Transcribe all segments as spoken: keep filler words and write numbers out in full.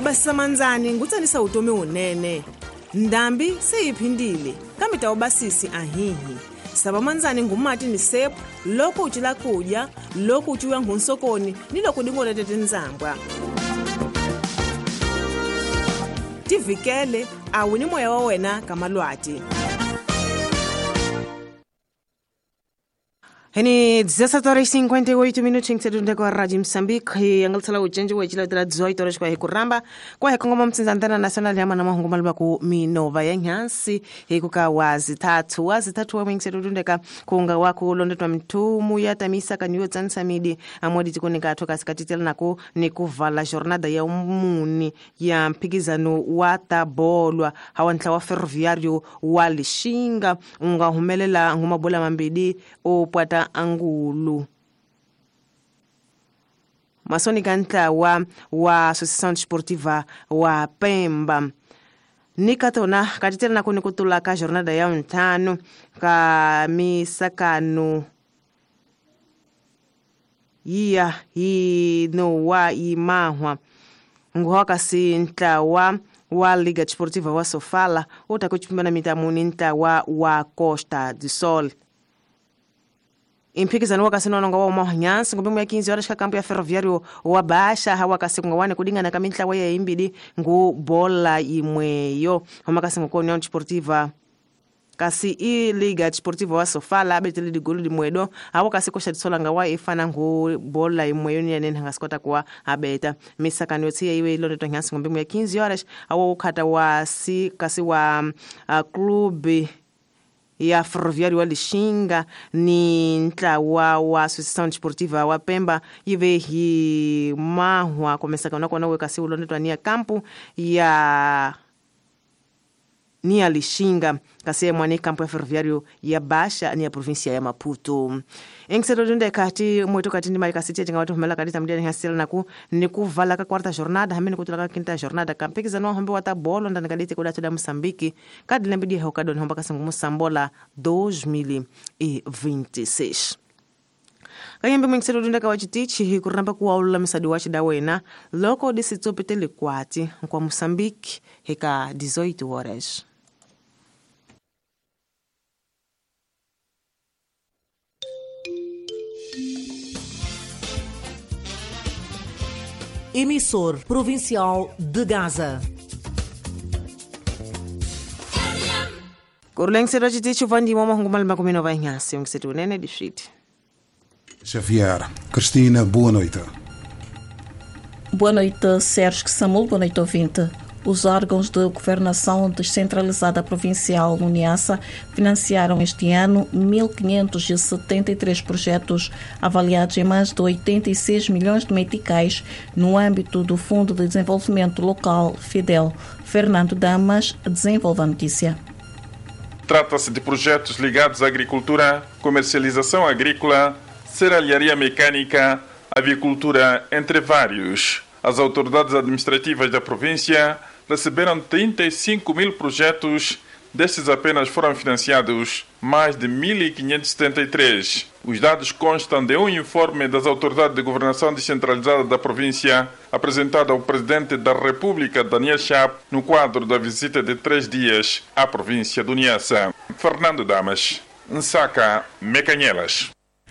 Tawubasisa manzani ngutsanisa utomi unene. Ndambi seyiphindile kambe tawubasisi ahihi. Saba manzani ngumati ni sepu loko uchila kudya loko uchiwa ngunsokoni niloko dingole tete nzambwa. Tivikele awuni moya wa wena kamalwati. Heni dezessete horas e cinquenta e oito minutos em que se com a Rádio Moçambique e angalsala ujenji wa ichila tira dezoito horas kwa hekuramba kwa hekongoma mtsinzantana national yama na mahungu maluba ku minova ya nyansi hekuka wazi tatu wazi tatu wa wengi se tutundeka kunga wako londetwa mtumu ya tamisa kaniyo tsanisa midi amodi tikunika atoka sikatitela nako ni kuvala jornada ya umuni ya mpikizano watabolwa hawantla wa ferroviario wa Lishinga unga humelela ngumabola mambidi upwata angulu. Masoni kanta wa wa Associação Desportiva wa Pemba. Nikatona katitela nako nikutula ka jornada ya untano ka misakano iya hino wa imahwa nguhoka sinta wa wa Liga Desportiva wa Sofala utakuchipimbana mitamuni nta wa wa Costa do Sol. Impikizano wakasinononga wa umahanyansi ngumbimu ya quinze horas ka kampo ya ferroviário wa Baixa hawa kasinga wane kudinga na kamintla wa ya imbidi ngu bola imweyo homa kasinga kwa União Desportiva kasi i Liga Desportiva wa Sofala abetele di golu di mwedo hawa kasi Costa do Sol nga wa ifana ngu bola imweyo ni yanene hangaskota kwa abeta misaka nyotia iwe ilo neto nyansi ngumbimu ya quinze horas hawa ukata wa si kasi wa uh, klubi ya ferroviário wa Lishinga ni ntla wa wa Associação Desportiva wa Pemba ive hi mahwa komesaka unako na weka si ulonetwa ni ya kampu ya ni ya Lishinga kasi mwani kampu ya ferroviário ya Baixa ni ya província ya Maputo. Engsedo dunde kati mweto kati ndi malika sitia tinga watu humela kadita mdia ni hasila naku ni kuvala ka quarta jornada hamini kutulaka kinta jornada kampiki no hombe wata bolo ndani kaditi kudatu da Moçambique kadi lembidi hokado ni homba kasangu Moçambola dois mil e vinte e seis. Kayembe mwingsedo dunde ka wachitichi kuramba kuwa ulula misadi wachi dawena loko disi topetele kwati kwa Moçambique heka dezoito horas. Emissor provincial de Gaza. Kurleng se roji tichu vandi mama hungumal makumino vai nyasi ung setu nene distrito. Xavier, Cristina, boa noite. Boa noite, Sérgio Samuel, boa noite, ouvinte. Os órgãos de governação descentralizada provincial no Niassa financiaram este ano mil quinhentos e setenta e três projetos avaliados em mais de oitenta e seis milhões de meticais no âmbito do Fundo de Desenvolvimento Local Fidel. Fernando Damas desenvolve a notícia. Trata-se de projetos ligados à agricultura, comercialização agrícola, serralharia mecânica, avicultura, entre vários. As autoridades administrativas da província receberam trinta e cinco mil projetos, destes apenas foram financiados mais de mil quinhentos e setenta e três. Os dados constam de um informe das autoridades de governação descentralizada da província, apresentado ao Presidente da República, Daniel Chapo, no quadro da visita de três dias à província do Niassa. Fernando Damas, Nsaka, Mecanhelas.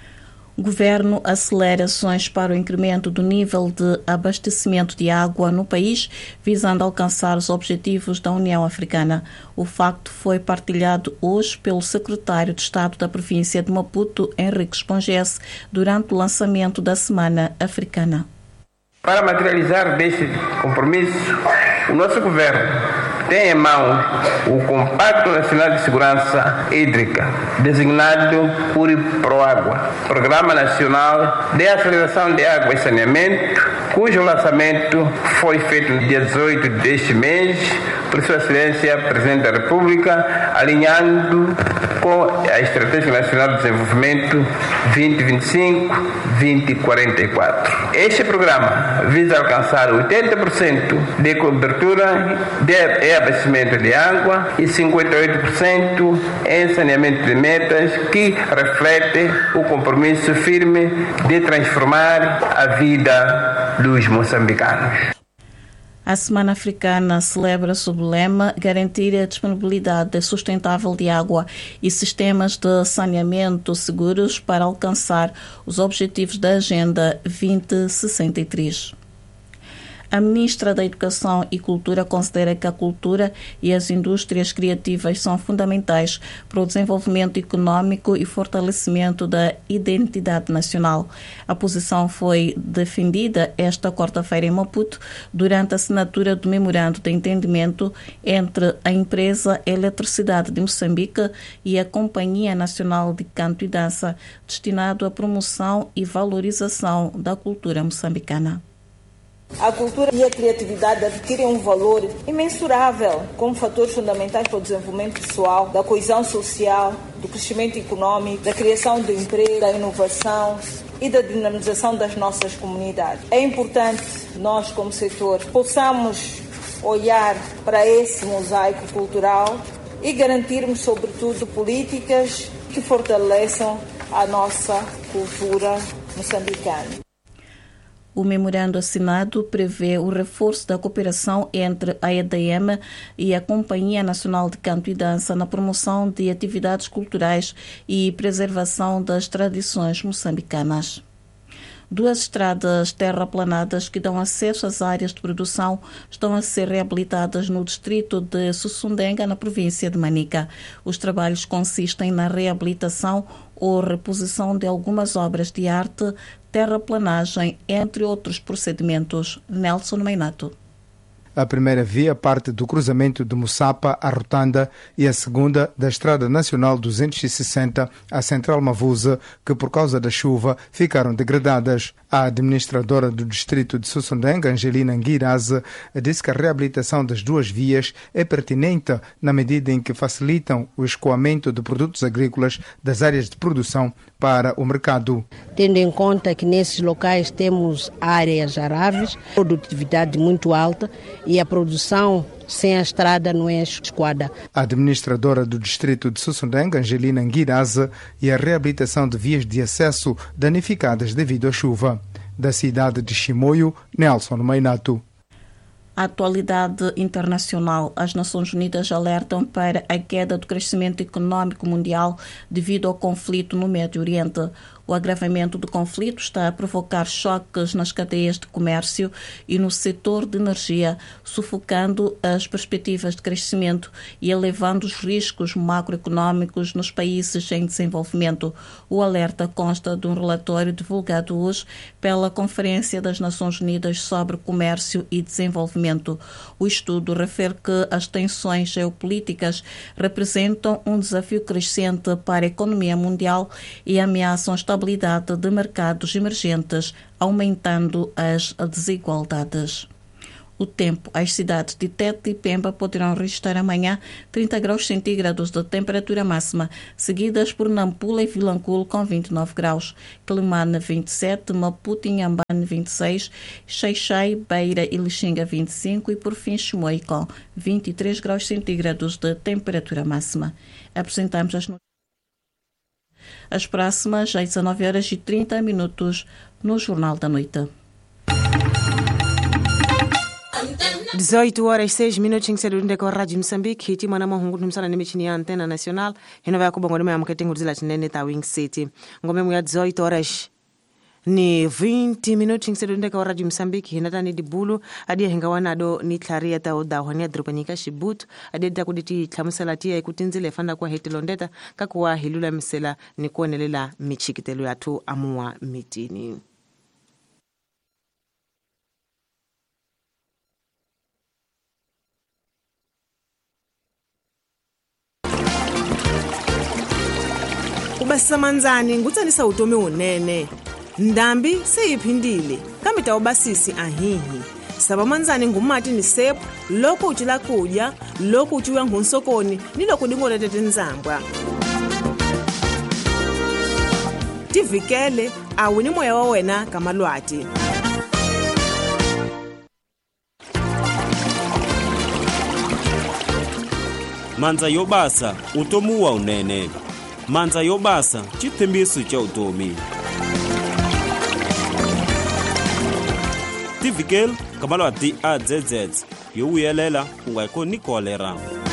O governo acelera ações para o incremento do nível de abastecimento de água no país, visando alcançar os objetivos da União Africana. O facto foi partilhado hoje pelo secretário de Estado da província de Maputo, Henrique Espongesse, durante o lançamento da Semana Africana. Para materializar deste compromisso, o nosso governo tem em mão o Compacto Nacional de Segurança Hídrica, designado por Proágua, Programa Nacional de Aceleração de Água e Saneamento, cujo lançamento foi feito no dia dezoito deste mês por Sua Excelência Presidente da República, alinhando com a Estratégia Nacional de Desenvolvimento vinte e vinte e cinco a vinte e quarenta e quatro. Este programa visa alcançar oitenta por cento de cobertura de abastecimento de água e cinquenta e oito por cento em saneamento de metas, que reflete o compromisso firme de transformar a vida dos moçambicanos. A Semana Africana celebra sob o lema garantir a disponibilidade sustentável de água e sistemas de saneamento seguros para alcançar os objetivos da Agenda vinte sessenta e três. A Ministra da Educação e Cultura considera que a cultura e as indústrias criativas são fundamentais para o desenvolvimento econômico e fortalecimento da identidade nacional. A posição foi defendida esta quarta-feira em Maputo durante a assinatura do Memorando de Entendimento entre a empresa Eletricidade de Moçambique e a Companhia Nacional de Canto e Dança, destinado à promoção e valorização da cultura moçambicana. A cultura e a criatividade adquirem um valor imensurável como fatores fundamentais para o desenvolvimento pessoal, da coesão social, do crescimento econômico, da criação de emprego, da inovação e da dinamização das nossas comunidades. É importante nós, como setor, possamos olhar para esse mosaico cultural e garantirmos, sobretudo, políticas que fortaleçam a nossa cultura moçambicana. O memorando assinado prevê o reforço da cooperação entre a E D M e a Companhia Nacional de Canto e Dança na promoção de atividades culturais e preservação das tradições moçambicanas. Duas estradas terraplanadas que dão acesso às áreas de produção estão a ser reabilitadas no distrito de Sussundenga, na província de Manica. Os trabalhos consistem na reabilitação ou reposição de algumas obras de arte, terraplanagem, entre outros procedimentos. Nelson Meinato. A primeira via parte do cruzamento de Moçapa a Rotanda e a segunda da Estrada Nacional duzentos e sessenta a Central Mavusa, que por causa da chuva ficaram degradadas. A administradora do distrito de Sussundenga, Angelina Nguiraze, disse que a reabilitação das duas vias é pertinente na medida em que facilitam o escoamento de produtos agrícolas das áreas de produção para o mercado. Tendo em conta que nesses locais temos áreas aráveis, produtividade muito alta e a produção sem a estrada não é escoada. A administradora do distrito de Sussundenga, Angelina Nguiraze, e a reabilitação de vias de acesso danificadas devido à chuva. Da cidade de Chimoio, Nelson Meinato. A atualidade internacional. As Nações Unidas alertam para a queda do crescimento econômico mundial devido ao conflito no Médio Oriente. O agravamento do conflito está a provocar choques nas cadeias de comércio e no setor de energia, sufocando as perspectivas de crescimento e elevando os riscos macroeconômicos nos países em desenvolvimento. O alerta consta de um relatório divulgado hoje pela Conferência das Nações Unidas sobre Comércio e Desenvolvimento. O estudo refere que as tensões geopolíticas representam um desafio crescente para a economia mundial e ameaçam a estabilidade de mercados emergentes, aumentando as desigualdades. O tempo. As cidades de Tete e Pemba poderão registrar amanhã trinta graus centígrados de temperatura máxima, seguidas por Nampula e Vilanculo com vinte e nove graus, Quelimane vinte e sete, Maputo e Inhambane vinte e seis, Xai-Xai, Beira e Lixinga vinte e cinco e por fim Chimoio com vinte e três graus centígrados de temperatura máxima. Apresentamos as notícias. As próximas às dezenove horas e trinta minutos no Jornal da Noite. dezoito horas e seis minutos em Sedunde com a Rádio Moçambique. Hiti mwana mahungu tumsana ni michini ya Antena Nacional. Hino vya kubongo nime ya mkete ngudizila chinene ta Wing City. Ngome mu ya dezoito horas ni vinte minutos em Sedunde com a Rádio Moçambique. Hinata ni dibulu adia hingawana do ni tlaria ta oda wanya drupanyika shibutu adia da kuditi tlamusala tia ikutinzile fanda kwa heti londeta kakuwa hilula misela ni kuonelela michikitelu ya tu amua mitini. Ubasamanzani ngutsanisa utomi unene. Ndambi seyiphindile. Kambe tawubasisi ahihi. Sabamanzani ngumati ni sepu, lokhu uchila kudya, lokhu uchiwa ngunsokoni, nilokhu dingole tete nzambwa. Tivikele, awini moya wa wena kamalwati. Manza yobasa, utomu wa unene. Manza yobasa, chithembiso cha utomi. Tivikel kamalo ati adzz yo uyelela kungaiko ni kolera.